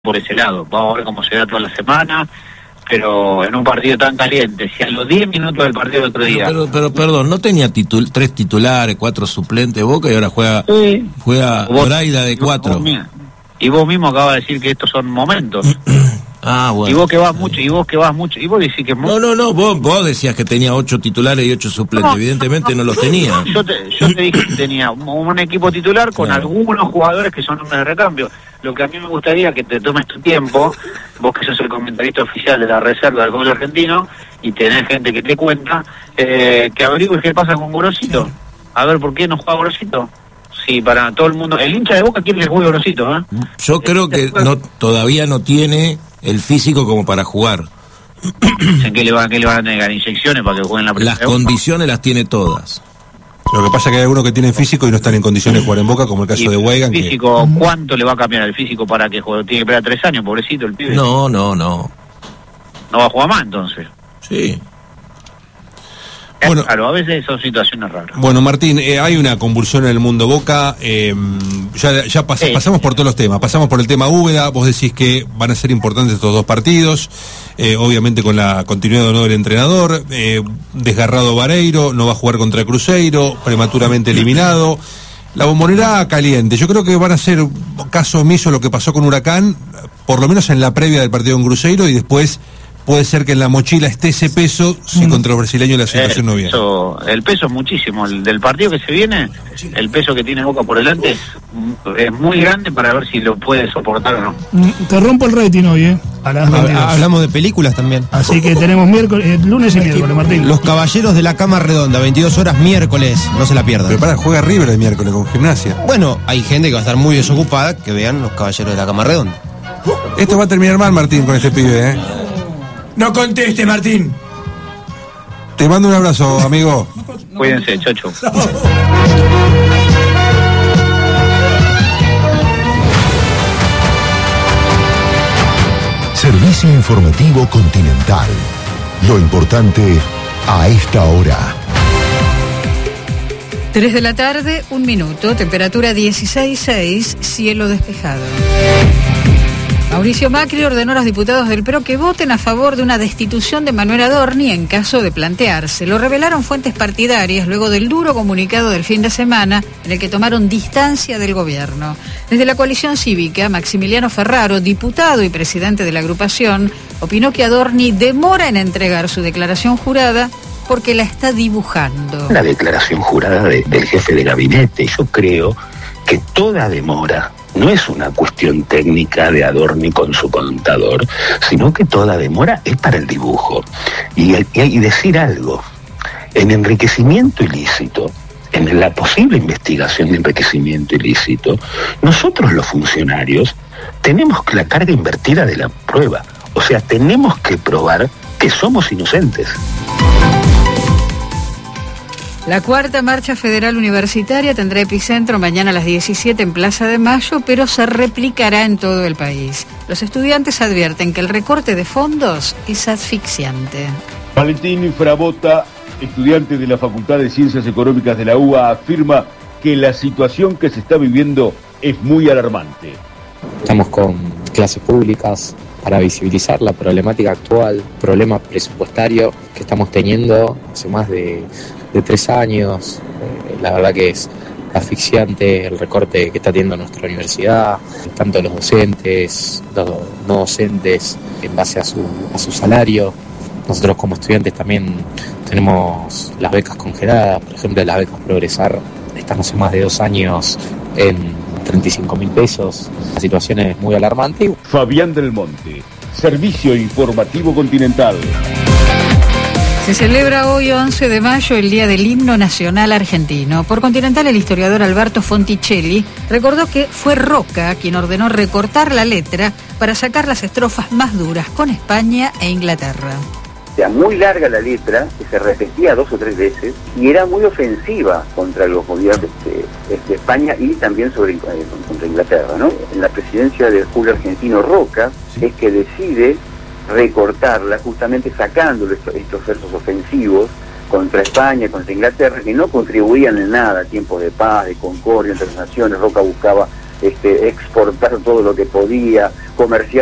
por ese lado. Vamos a ver cómo se da toda la semana, pero en un partido tan caliente, si a los 10 minutos del partido del otro día... Pero perdón, ¿no tenía 3 titulares, 4 suplentes Boca y ahora juega Braida de 4? Y vos mismo acabas de decir que estos son momentos. Bueno. Y vos que vas mucho, y vos decís que... No, vos decías que tenía 8 titulares y 8 suplentes, evidentemente no los tenía. Yo te dije que tenía un equipo titular con algunos jugadores que son hombres de recambio. Lo que a mí me gustaría que te tomes tu tiempo, vos que sos el comentarista oficial de la reserva del fútbol argentino, y tenés gente que te cuenta, que averigües qué pasa con Gorosito. A ver, ¿por qué no juega Gorosito? Sí, para todo el mundo. El hincha de Boca quiere que juegue Gorosito, ¿eh? Yo creo que todavía no tiene el físico como para jugar. ¿Qué le van a negar? ¿Inyecciones para que jueguen la primera? Las condiciones las tiene todas. Lo que pasa es que hay algunos que tienen físico y no están en condiciones de jugar en Boca, como el caso de Weigand. Físico, ¿cuánto le va a cambiar el físico para que juegue? Tiene que esperar 3 años, pobrecito el pibe. No. ¿No va a jugar más entonces? Sí. Bueno, claro, a veces son situaciones raras. Bueno, Martín, hay una convulsión en el mundo Boca. Pasamos por todos los temas. Pasamos por el tema Úbeda. Vos decís que van a ser importantes estos 2 partidos. Obviamente con la continuidad o no del entrenador. Desgarrado Vareiro, no va a jugar contra Cruzeiro, prematuramente eliminado. La Bombonera caliente. Yo creo que van a ser caso omiso lo que pasó con Huracán, por lo menos en la previa del partido con Cruzeiro, y después puede ser que en la mochila esté ese peso si contra los brasileños la situación no viene. El peso es muchísimo. El del partido que se viene, el peso que tiene Boca por delante es muy grande para ver si lo puede soportar o no. Te rompo el rating hoy, a las 22. Hablamos de películas también. Así que tenemos lunes y miércoles, Martín. Los Caballeros de la Cama Redonda, 22 horas miércoles, no se la pierdan. Pero juega River el miércoles con Gimnasia. Bueno, hay gente que va a estar muy desocupada, que vean Los Caballeros de la Cama Redonda. Esto va a terminar mal, Martín, con este pibe, No conteste, Martín. Te mando un abrazo, amigo. Cuídense, chocho. Servicio Informativo Continental. Lo importante a esta hora. 3 de la tarde, 1 minuto, temperatura 16,6, cielo despejado. Mauricio Macri ordenó a los diputados del PRO que voten a favor de una destitución de Manuel Adorni en caso de plantearse. Lo revelaron fuentes partidarias luego del duro comunicado del fin de semana en el que tomaron distancia del gobierno. Desde la coalición cívica, Maximiliano Ferraro, diputado y presidente de la agrupación, opinó que Adorni demora en entregar su declaración jurada porque la está dibujando. La declaración jurada del jefe de gabinete, yo creo que toda demora no es una cuestión técnica de Adorni con su contador, sino que toda demora es para el dibujo. Y decir algo, en enriquecimiento ilícito, en la posible investigación de enriquecimiento ilícito, nosotros los funcionarios tenemos la carga invertida de la prueba. O sea, tenemos que probar que somos inocentes. La 4ª Marcha Federal Universitaria tendrá epicentro mañana a las 17 en Plaza de Mayo, pero se replicará en todo el país. Los estudiantes advierten que el recorte de fondos es asfixiante. Valentín Frabota, estudiante de la Facultad de Ciencias Económicas de la UBA, afirma que la situación que se está viviendo es muy alarmante. Estamos con clases públicas para visibilizar la problemática actual, problema presupuestario que estamos teniendo hace más de 3 años. La verdad que es asfixiante el recorte que está teniendo nuestra universidad, tanto los docentes, los no docentes, en base a su salario. Nosotros como estudiantes también tenemos las becas congeladas, por ejemplo las becas Progresar, estamos hace más de 2 años en 35.000 pesos. La situación es muy alarmante. Fabián del Monte, Servicio Informativo Continental. Se celebra hoy, 11 de mayo, el Día del Himno Nacional Argentino. Por Continental, el historiador Alberto Fonticelli recordó que fue Roca quien ordenó recortar la letra para sacar las estrofas más duras con España e Inglaterra. Era muy larga la letra, que se repetía 2 o 3 veces, y era muy ofensiva contra los gobiernos de España y también contra Inglaterra, ¿no? En la presidencia del Julio Argentino Roca es que decide recortarla, justamente sacándole estos versos ofensivos contra España, contra Inglaterra, que no contribuían en nada a tiempos de paz, de concordia entre las naciones. Roca buscaba exportar todo lo que podía, comerciar